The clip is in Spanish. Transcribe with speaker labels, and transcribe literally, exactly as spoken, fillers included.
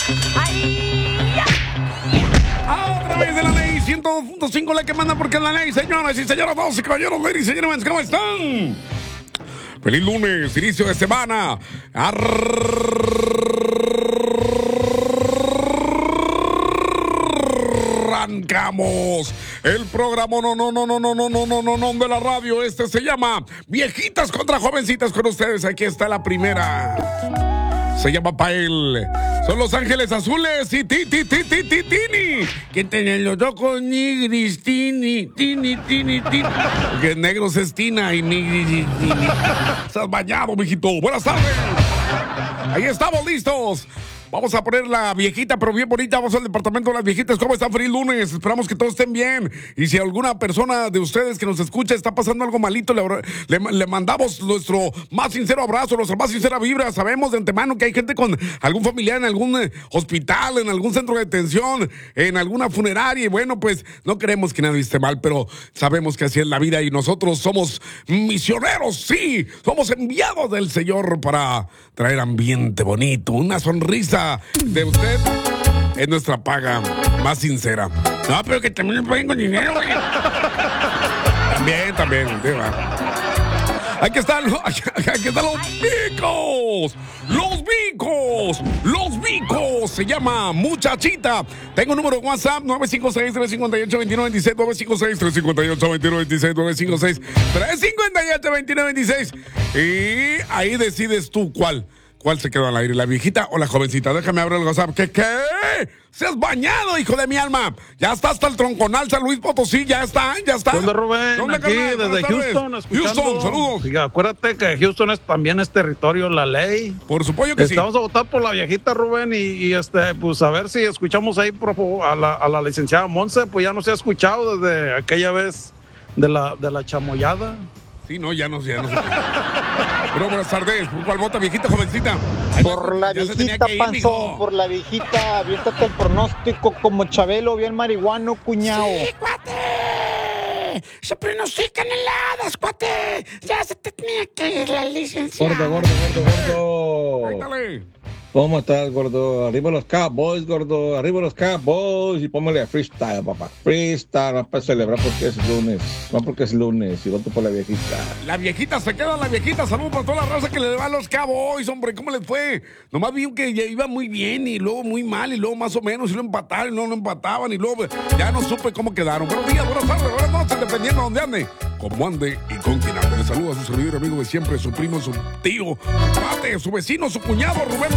Speaker 1: A través de la ley ciento dos punto cinco, la que manda porque es la ley, señoras y señores, damas y caballeros, ladies y gentlemen, ¿cómo están? Feliz lunes, inicio de semana. Arrancamos el programa no, no, no, no, no, no, no, no, no, no de la radio. Este se llama Viejitas contra Jovencitas con ustedes. Aquí está la primera. Se llama Pael. Son Los Ángeles Azules y ti, ti, ti, ti, ti, tini. Que tienen los ojos nigris, tini, tini, tini, tini. Que negros es tina y nigris, tini. Estás bañado, mijito. Buenas tardes. Ahí estamos listos. Vamos a poner la viejita, pero bien bonita. Vamos al departamento de las viejitas. ¿Cómo están? Feliz lunes. Esperamos que todos estén bien. Y si alguna persona de ustedes que nos escucha está pasando algo malito, le, le, le mandamos nuestro más sincero abrazo, nuestra más sincera vibra. Sabemos de antemano que hay gente con algún familiar en algún eh, hospital, en algún centro de detención, en alguna funeraria. Y bueno, pues no queremos que nadie esté mal, pero sabemos que así es la vida y nosotros somos misioneros, sí. Somos enviados del Señor para traer ambiente bonito, una sonrisa de usted es nuestra paga más sincera. No, pero que también me paguen con dinero, güey. También, también, sí, va. Aquí están, aquí, aquí están los bicos. Los bicos. Los bicos. Se llama Muchachita. Tengo un número de WhatsApp nueve cinco seis, tres cinco ocho, dos nueve dos seis, nueve cinco seis, tres cinco ocho, dos nueve dos seis, nueve cinco seis, tres cinco ocho, dos nueve dos seis. Y ahí decides tú cuál. ¿Cuál se quedó al aire? ¿La viejita o la jovencita? Déjame abrir el WhatsApp. ¿Qué? ¿Qué? ¡Se has bañado, hijo de mi alma! Ya está hasta el Tronconal, San Luis Potosí. Ya está, ya está.
Speaker 2: ¿Dónde, Rubén?
Speaker 1: ¿Dónde,
Speaker 2: aquí,
Speaker 1: carnal?
Speaker 2: desde Houston, escuchando.
Speaker 1: Houston, saludos.
Speaker 2: Sí, acuérdate que Houston es, también es territorio, la ley.
Speaker 1: Por supuesto que
Speaker 2: Estamos
Speaker 1: sí.
Speaker 2: a votar por la viejita, Rubén, y, y este, pues a ver si escuchamos ahí a la, a la licenciada Monse, pues ya no se ha escuchado desde aquella vez de la, de la chamoyada.
Speaker 1: Sí, no, ya no sé, ya no sé. Pero buenas tardes. ¿Por cuál vota, viejita, jovencita?
Speaker 3: Ay, por la viejita, Panzón, por la viejita. Aviéntate el pronóstico como Chabelo, bien marihuano, cuñao.
Speaker 1: ¡Sí, cuate! ¡Se pronostican heladas, cuate! ¡Ya se te tenía que ir la licenciada!
Speaker 4: Gordo, gordo, gordo, gordo.
Speaker 1: Ahí, dale.
Speaker 4: ¿Cómo estás, gordo? Arriba los Cowboys, gordo. Arriba los Cowboys. Y póngale a freestyle, papá. Freestyle, no para celebrar porque es lunes. No porque es lunes. Y voto por la viejita.
Speaker 1: La viejita, se queda la viejita. Saludos para toda la raza que le va a los Cowboys, hombre. ¿Cómo les fue? Nomás vi que ya iba muy bien y luego muy mal y luego más o menos. Y lo empataron y luego no empataban y luego ya no supe cómo quedaron. Buenos días, buenas tardes, buenas noches, dependiendo de dónde ande. Cómo ande y con quién ande. Le saluda a su servidor amigo de siempre, su primo, su tío, su padre, su vecino, su cuñado, Rubén